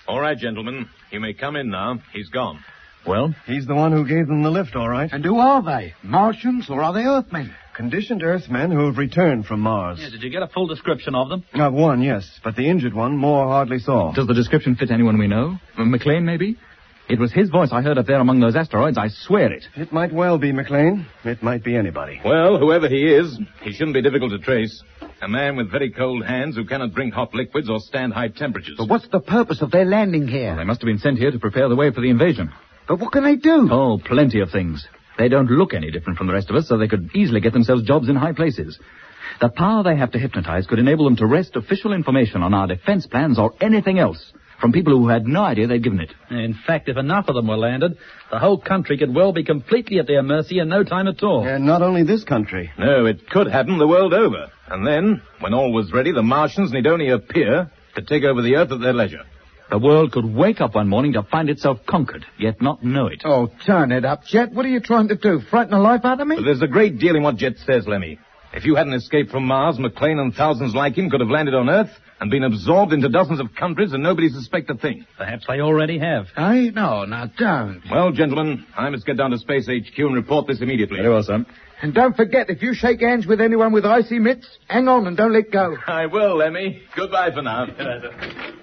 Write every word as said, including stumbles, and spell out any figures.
All right, gentlemen. You may come in now. He's gone. Well? He's the one who gave them the lift, all right. And who are they? Martians or are they Earthmen? Conditioned Earthmen who have returned from Mars. Yeah, did you get a full description of them? Of one, yes, but the injured one Moore hardly saw. Does the description fit anyone we know? McLean, maybe? It was his voice I heard up there among those asteroids. I swear it. It might well be McLean. It might be anybody. Well, whoever he is, he shouldn't be difficult to trace. A man with very cold hands who cannot drink hot liquids or stand high temperatures. But what's the purpose of their landing here? Well, they must have been sent here to prepare the way for the invasion. But what can they do? Oh, plenty of things. They don't look any different from the rest of us, so they could easily get themselves jobs in high places. The power they have to hypnotize could enable them to wrest official information on our defense plans or anything else from people who had no idea they'd given it. In fact, if enough of them were landed, the whole country could well be completely at their mercy in no time at all. And not only this country. No, it could happen the world over. And then, when all was ready, the Martians need only appear to take over the Earth at their leisure. The world could wake up one morning to find itself conquered, yet not know it. Oh, turn it up, Jet. What are you trying to do? Frighten the life out of me? But there's a great deal in what Jet says, Lemmy. If you hadn't escaped from Mars, McLean and thousands like him could have landed on Earth and been absorbed into dozens of countries and nobody suspect a thing. Perhaps they already have. Eh? No, now don't. Well, gentlemen, I must get down to Space H Q and report this immediately. Very well, sir. And don't forget, if you shake hands with anyone with icy mitts, hang on and don't let go. I will, Lemmy. Goodbye for now.